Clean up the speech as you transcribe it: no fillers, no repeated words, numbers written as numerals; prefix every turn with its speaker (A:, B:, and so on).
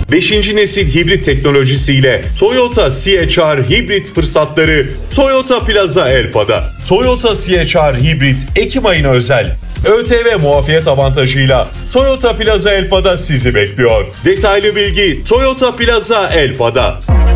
A: 5. nesil hibrit teknolojisiyle Toyota CHR hibrit fırsatları Toyota Plaza Elpa'da. Toyota CHR hibrit Ekim ayına özel ÖTV muafiyet avantajıyla Toyota Plaza Elpa'da sizi bekliyor. Detaylı bilgi Toyota Plaza Elpa'da.